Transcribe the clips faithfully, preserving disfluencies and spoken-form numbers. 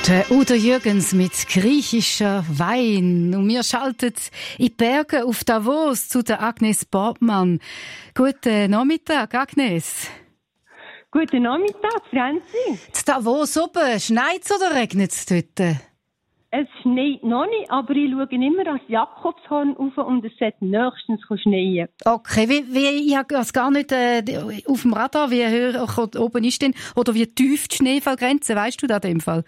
Der Udo Jürgens mit griechischer Wein. Und wir schalten in die Berge auf Davos zu der Agnes Bortmann. Guten Nachmittag, Agnes. Guten Nachmittag, Franzi. In Davos oben, schneit es oder regnet es dort? Es schneit noch nicht, aber ich schaue immer ans Jakobshorn rauf und es sollte nächstens schneien. Okay, wie, wie, ich habe es gar nicht äh, auf dem Radar, wie hoch oben ist denn, oder wie tief die Schneefallgrenze, weißt du da in dem Fall?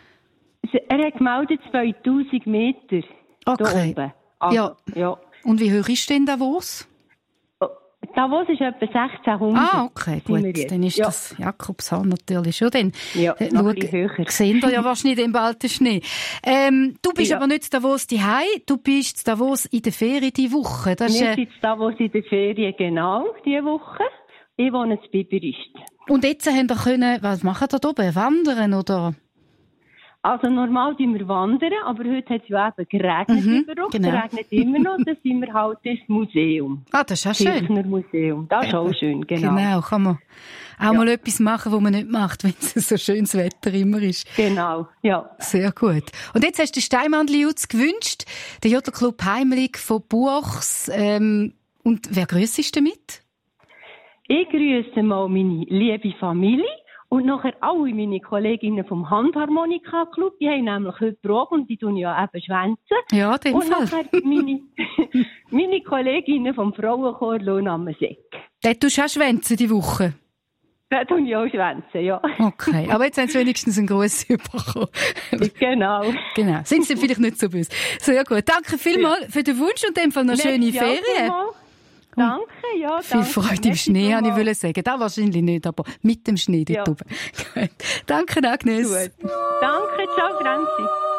Er hat gemeldet zweitausend Meter. Okay. Da oben. Also, ja. ja. Und wie hoch ist denn Davos? Davos ist etwa sechzehnhundert. Ah, okay, gut. Dann ist ja. das Jakobshorn natürlich schon. Dann ja, äh, noch schau, ein bisschen höher. Sehen wir ja wahrscheinlich den balten Schnee. Ähm, du bist ja. aber nicht zu Davos daheim, du bist zu Davos in der Ferien diese Woche. Das Wir ist, äh... sind Davos in der Ferien, genau, diese Woche. Ich wohne in Biberist. Und jetzt haben wir können, was machen wir da oben? Wandern, oder? Also normal tun wir wandern, aber heute hat es ja eben geregnet Mhm, überall. genau. Es regnet immer noch, dann sind wir halt ins Museum. Ah, das ist ja schön. Kirchner Museum. Das ist auch schön, genau. Genau, kann man auch Ja. mal etwas machen, was man nicht macht, wenn es so schönes Wetter immer ist. Genau, ja. Sehr gut. Und jetzt hast du den Steinmandl-Jutz gewünscht, den Jodelclub Heimelig von Buchs. Ähm, und wer grüssest du damit? Ich grüße mal meine liebe Familie und nachher alle meine Kolleginnen vom Handharmonika-Club. Die haben nämlich heute Probe und die tun ja eben schwänzen. Ja, in dem Und Fall. nachher meine, meine Kolleginnen vom Frauenchor Lohn am Seck. Dort tust du auch schwänzen die Woche. Da tun ich auch schwänzen, ja. Okay, aber jetzt haben sie wenigstens einen Gruß bekommen. Genau. Genau, sind sie vielleicht nicht so böse. Sehr gut, danke vielmals für den Wunsch und in dem Fall noch schöne Merci auch Ferien. vielmals. Danke, ja. Viel danke. Freude im Merci Schnee, habe ich vielmals. wollen sagen. Da wahrscheinlich nicht, aber mit dem Schnee dort Ja. oben. Gut. Danke, Agnes. Gut. Danke, ciao, Franzi.